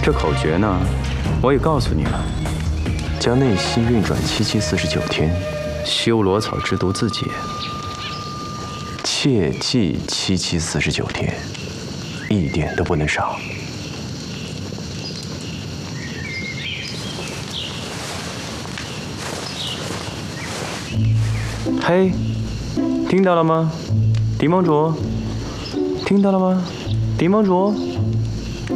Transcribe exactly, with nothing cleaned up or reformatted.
这口诀呢，我也告诉你了，将内息运转七七四十九天，修罗草之毒自解。切记七七四十九天，一点都不能少。嘿，听到了吗，狄盟主？听到了吗，狄盟主？